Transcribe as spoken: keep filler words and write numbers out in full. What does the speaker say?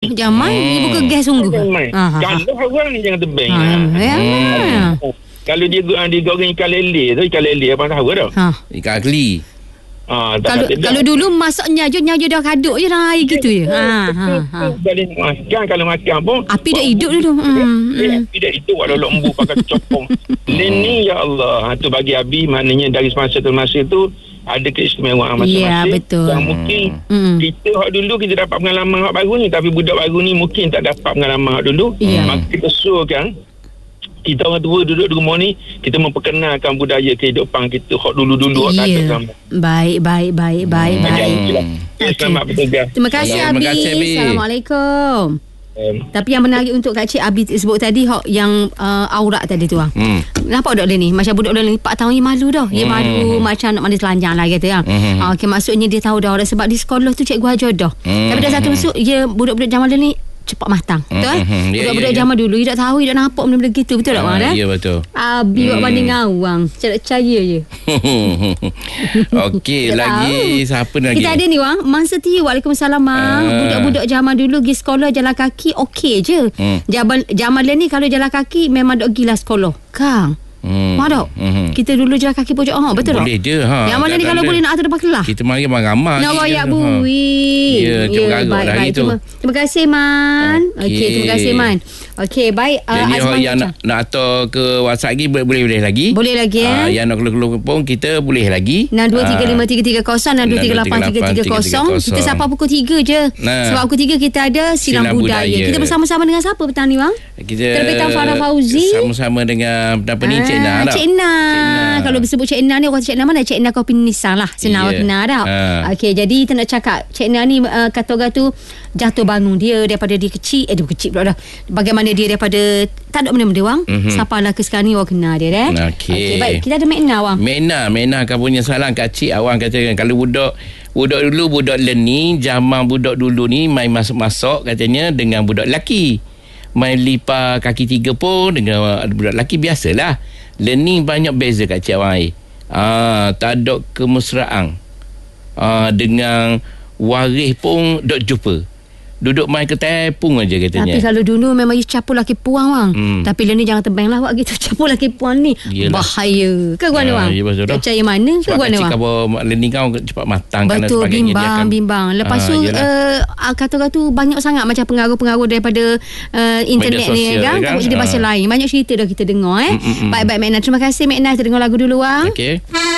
Jamai hmm. ni bukan gas sungguh. Ha, kalau orang ni jangan tebing. Ha, ya. Hmm. Kalau dia dia goreng ikan lele tu, ikan lele apa tahu dah. Ha. Ikan keli. Ha, kalau kalau dulu masaknya je nyaja dah kaduk je dah air gitu je. Ha ha ha. Kalau makan kalau makan pun api dah hidup dulu. Hmm. Api dah hidup walau lembu pakai copong. Ni ya Allah, tu bagi Abi maknanya dari semasa ke masa tu ada keistimewaan masing-masing. Ya, betul. Yang mungkin hmm. kita hak dulu kita dapat pengalaman hak baru ni, tapi budak baru ni mungkin tak dapat pengalaman hak dulu. Ya. Maka kita suruhkan kita orang tua duduk di rumah ni, kita memperkenalkan budaya kehidupan kita hak dulu-dulu hak tak ada sama. Baik, baik, baik, baik, Hmm. baik. Okay. Selamat bertugas. Terima kasih, Abi. Terima kasih, Abi. Assalamualaikum. Um. Tapi yang menarik untuk Kak Cik Abi sebut tadi hak yang uh, aurat tadi tu. Hmm. Nampak budak dia ni macam budak dia ni empat tahun ni malu dah. Dia hmm. malu macam nak mandi telanjang lah kata ya. Hmm. Ha, okay, maksudnya dia tahu dah sebab di sekolah tu cikgu ajar dah. Hmm. Tapi dah satu masuk dia budak-budak zaman dia ni cepat matang. Betul? Mm-hmm. Yeah, budak-budak yeah, zaman yeah. dulu dia tak tahu, dia tak nampak benda-benda gitu. Betul tak, Wan? Ya, yeah, betul. Abi buat mm. banding awang. Saya tak percaya je. Okey, lagi tahu. Siapa lagi? Kita ada ni, Wang. Man Setia. Waalaikumsalam, Mang. Uh. Budak-budak zaman dulu pergi sekolah jalan kaki okey je. Mm. Zaman zaman ni kalau jalan kaki memang dok gila sekolah. Kang. Hmm. Mak hmm. kita dulu jalan kaki pojok oh, betul tak? Boleh je ha. Yang mana ni kalau boleh nak atas depan kelas. Kita mari ramai-ramai. Nak royak bui. Ya, ya baik, dah baik. itu. Terima, terima kasih Man. Okey, okay, terima kasih Man. Okey, baik. Jadi uh, yang nak, nak atur ke WhatsApp lagi boleh-boleh lagi. Boleh lagi ya. Uh, yang nak keluar-keluar pun kita boleh lagi. enam dua tiga lima tiga tiga kosong enam dua tiga lapan tiga tiga kosong. Kita sampai pukul tiga je. Nah. Sebab pukul tiga kita ada Silang, Silang Budaya. Budaya. Kita bersama-sama dengan siapa petang ni, Bang? Kita Terbitan Farah Fauzi. Sama-sama dengan apa ni Cik Na dah. Cik Na. Kalau disebut Cik Na ni orang Cik Na mana? Cik Na kopi Nissan lah. Senang yeah. kenal dah. Ha. Okey, jadi kita nak cakap Cik Na ni uh, kata orang tu jatuh bangun dia daripada dia kecil. Eh dia kecil pula dah. Bagaimana dia daripada tak ada benda-benda Wang. Mm-hmm. Siapa lah ke sekarang ni orang kenal dia dah. Okey. Okay, baik. Kita ada Mekna Wang. Mekna, Mekna akan punya salam kat Cik Awang katakan kalau budak budak dulu budak learning zaman budak dulu ni main masuk-masuk katanya dengan budak lelaki. Main lipat kaki tiga pun dengan budak lelaki biasalah. Learning banyak beza kat Cik Awang. Ah, tak ada kemesraan. Ah, dengan waris pun dok jumpa. Duduk main ke tepung aja katanya. Tapi kalau dulu memang you capur laki puang Wang. Hmm. Tapi Learning jangan tebang lah buat gitu. Capur laki puang ni Yelah. bahaya. Ke gua ni Wang? Ya, tak percaya mana ke gua ni Wang? Sebab Learning kan cepat matang. Betul, kan, bimbang, bimbang. Lepas tu uh, kata-kata banyak sangat macam pengaruh-pengaruh daripada uh, internet ni kan. kan? Jadi bahasa lain. Banyak cerita dah kita dengar eh. Mm-mm. Baik-baik Mekna. Terima kasih Mekna. Kita dengar lagu dulu Wang. Okey.